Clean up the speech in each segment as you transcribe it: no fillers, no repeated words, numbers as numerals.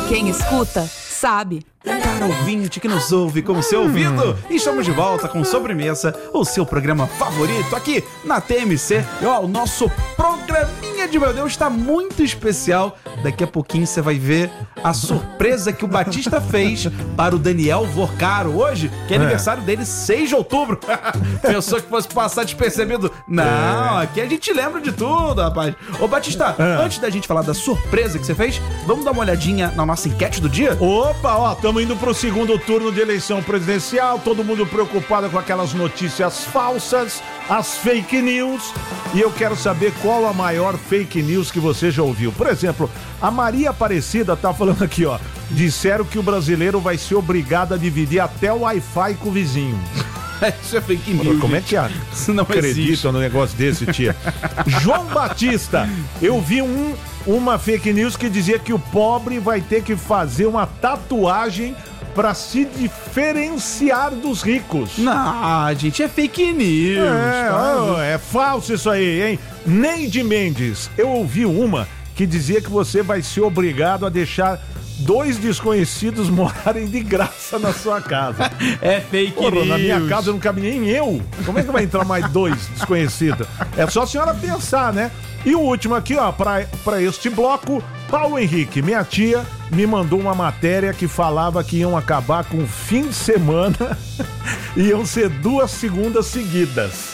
Quem escuta, sabe. Cara ouvinte que nos ouve com o seu ouvido, estamos de volta com Sobremesa, o seu programa favorito aqui na TMC. E ó, o nosso programinha de meu Deus está muito especial. Daqui a pouquinho você vai ver a surpresa que o Batista fez para o Daniel Vorcaro hoje, que é aniversário dele, 6 de outubro. Pensou que fosse passar despercebido? Não, aqui a gente lembra de tudo, rapaz. Ô Batista, antes da gente falar da surpresa que você fez, vamos dar uma olhadinha na nossa enquete do dia? Opa, ó, estamos indo pro segundo turno de eleição presidencial, todo mundo preocupado com aquelas notícias falsas, as fake news, e eu quero saber qual a maior fake news que você já ouviu. Por exemplo, a Maria Aparecida tá falando aqui, ó, disseram que o brasileiro vai ser obrigado a dividir até o Wi-Fi com o vizinho. Isso é fake news. Como é que é? Isso não acredita existe. num negócio desse, tia? João Batista, eu vi uma fake news que dizia que o pobre vai ter que fazer uma tatuagem pra se diferenciar dos ricos. Não, gente, é fake news. É falso isso aí, hein? Neide Mendes, eu ouvi uma que dizia que você vai ser obrigado a deixar 2 desconhecidos morarem de graça na sua casa. É fake news. Na minha casa não cabe nem eu. Como é que vai entrar mais 2 desconhecidos? É só a senhora pensar, né? E o último aqui, ó, pra este bloco, Paulo Henrique, minha tia, me mandou uma matéria que falava que iam acabar com o fim de semana e iam ser 2 segundas seguidas.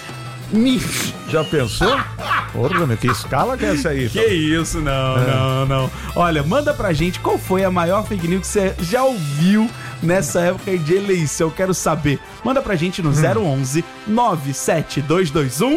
Já pensou? Porra, meu, que escala que é essa aí? Que isso, não. Olha, manda pra gente qual foi a maior fake news que você já ouviu nessa época de eleição. Eu quero saber. Manda pra gente no 011 97221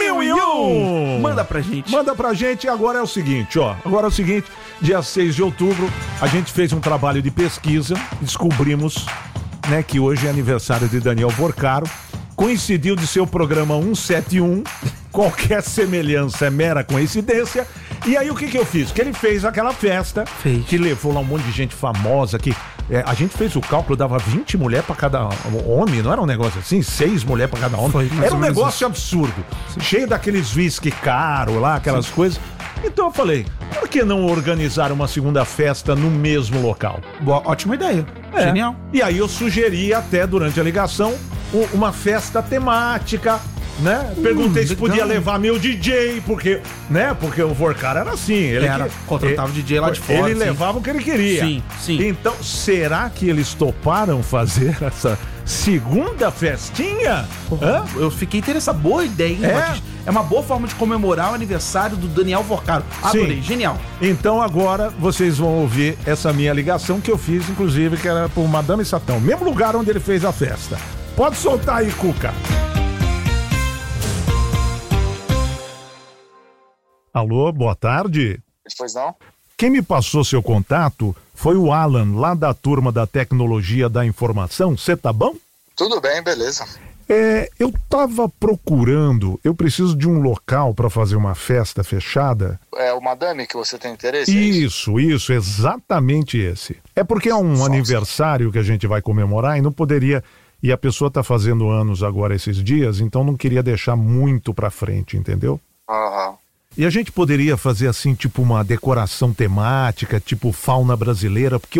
1001. Manda pra gente. Manda pra gente. Agora é o seguinte, ó. Dia 6 de outubro, a gente fez um trabalho de pesquisa. Descobrimos, né, que hoje é aniversário de Daniel Vorcaro. Coincidiu de ser o programa 171. Qualquer semelhança é mera coincidência. E aí o que eu fiz? Que ele fez aquela festa, que levou lá um monte de gente famosa, que a gente fez o cálculo, dava 20 mulheres pra cada homem, não era um negócio assim? 6 mulheres pra cada homem. Era um negócio absurdo. Cheio daqueles whisky caro lá, aquelas coisas. Então eu falei, por que não organizar uma segunda festa no mesmo local? Boa, ótima ideia. Genial. E aí eu sugeri até durante a ligação uma festa temática, né? Perguntei se podia levar meu DJ, porque o Vorcaro era assim. Ele contratava o DJ lá de fora. Ele levava o que ele queria. Sim. Então, será que eles toparam fazer essa segunda festinha? Eu fiquei interessado. Boa ideia, hein, Batista? É uma boa forma de comemorar o aniversário do Daniel Vorcaro. Adorei, genial. Então agora vocês vão ouvir essa minha ligação que eu fiz, inclusive, que era por Madame Satão. Mesmo lugar onde ele fez a festa. Pode soltar aí, Cuca. Alô, boa tarde. Pois não? Quem me passou seu contato foi o Alan, lá da turma da Tecnologia da Informação. Você tá bom? Tudo bem, beleza. Eu tava procurando, eu preciso de um local para fazer uma festa fechada. É o Madame que você tem interesse? Isso, exatamente esse. É porque é um aniversário que a gente vai comemorar e não poderia... E a pessoa tá fazendo anos agora esses dias, então não queria deixar muito pra frente, entendeu? Aham. E a gente poderia fazer assim, tipo uma decoração temática, tipo fauna brasileira, porque